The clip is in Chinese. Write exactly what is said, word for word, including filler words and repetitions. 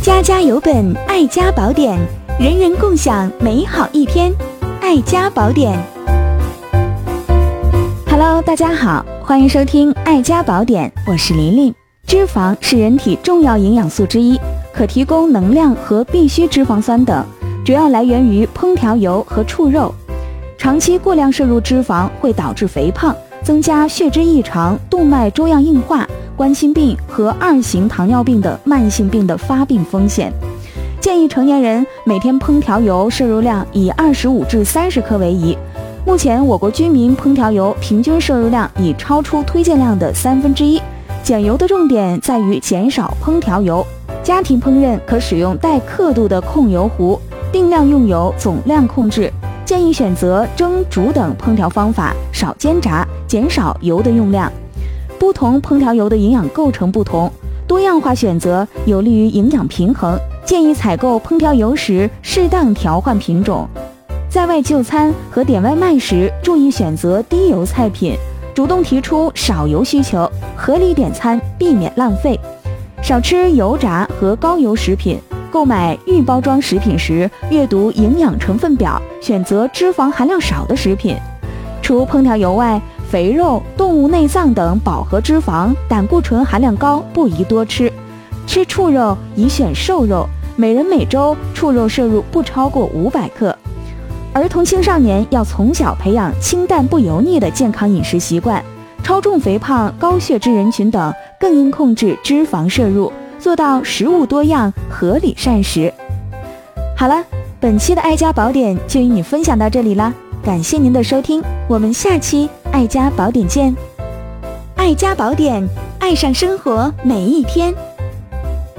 家家有本爱家宝典，人人共享美好一天。爱家宝典。Hello， 大家好，欢迎收听爱家宝典，我是琳琳。脂肪是人体重要营养素之一，可提供能量和必需脂肪酸等，主要来源于烹调油和畜肉。长期过量摄入脂肪会导致肥胖，增加血脂异常、动脉粥样硬化、冠心病和二型糖尿病的慢性病的发病风险。建议成年人每天烹调油摄入量以二十五至三十克为宜。目前我国居民烹调油平均摄入量已超出推荐量的三分之一。减油的重点在于减少烹调油，家庭烹饪可使用带刻度的控油壶，定量用油，总量控制。建议选择蒸、煮等烹调方法，少煎炸，减少油的用量。不同烹调油的营养构成不同，多样化选择有利于营养平衡。建议采购烹调油时适当调换品种。在外就餐和点外卖时，注意选择低油菜品，主动提出少油需求，合理点餐，避免浪费。少吃油炸和高油食品。购买预包装食品时，阅读营养成分表，选择脂肪含量少的食品。除烹调油外，肥肉、动物内脏等饱和脂肪、胆固醇含量高，不宜多吃。吃畜肉宜选瘦肉，每人每周畜肉摄入不超过五百克。儿童青少年要从小培养清淡不油腻的健康饮食习惯，超重肥胖、高血脂人群等更应控制脂肪摄入，做到食物多样、合理膳食。好了，本期的爱家宝典就与你分享到这里啦，感谢您的收听，我们下期爱家宝典见。爱家宝典，爱上生活每一天。